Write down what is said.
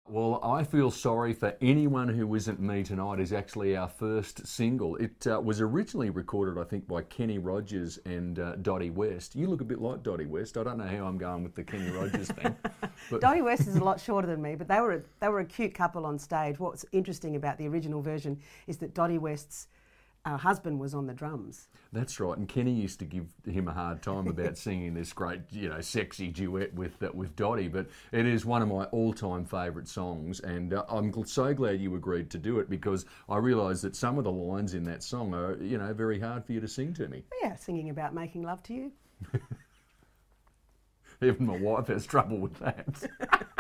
Well, I Feel Sorry for Anyone Who Isn't Me Tonight is actually our first single. It was originally recorded, I think, by Kenny Rogers and Dottie West. You look a bit like Dottie West. I don't know how I'm going with the Kenny Rogers thing. But Dottie West is a lot shorter than me, but they were a cute couple on stage. What's interesting about the original version is that Dottie West's husband was on the drums. that's right, and Kenny used to give him a hard time about singing this great, sexy duet with Dottie. But it is one of my all-time favourite songs, and I'm so glad you agreed to do it because I realise that some of the lines in that song are, very hard for you to sing to me. Yeah, singing about making love to you. Even my wife has trouble with that.